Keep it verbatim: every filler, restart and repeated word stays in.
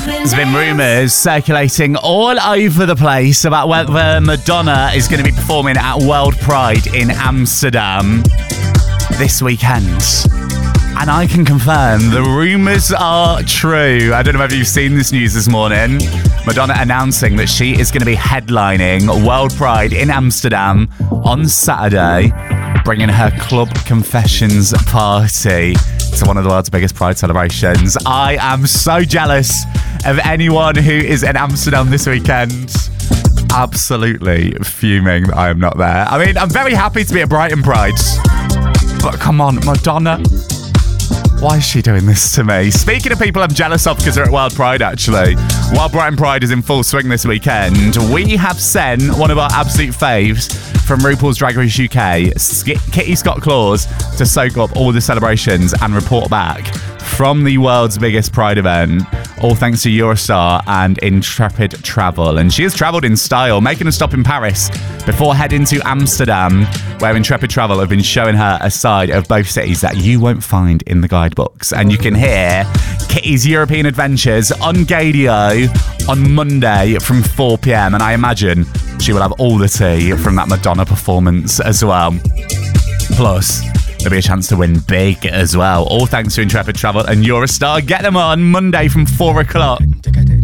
There's been rumours circulating all over the place about whether Madonna is going to be performing at World Pride in Amsterdam this weekend. And I can confirm the rumours are true. I don't know whether you've seen this news this morning. Madonna announcing that she is going to be headlining World Pride in Amsterdam on Saturday, bringing her Club Confessions party to one of the world's biggest Pride celebrations. I am so jealous of anyone who is in Amsterdam this weekend. Absolutely fuming that I am not there. I mean, I'm very happy to be at Brighton Pride. But come on, Madonna. Why is she doing this to me? Speaking of people I'm jealous of because they're at World Pride, actually. While Brighton Pride is in full swing this weekend, we have sent one of our absolute faves from RuPaul's Drag Race U K, Kitty Scott-Claus, to soak up all the celebrations and report back from the world's biggest Pride event, all thanks to Eurostar and Intrepid Travel. And she has travelled in style, making a stop in Paris before heading to Amsterdam, where Intrepid Travel have been showing her a side of both cities that you won't find in the guidebooks. And you can hear Kitty's European adventures on Gadio on Monday from four p.m. And I imagine she will have all the tea from that Madonna performance as well. Plus, there'll be a chance to win big as well. All thanks to Intrepid Travel and Eurostar. Get them on Monday from four o'clock.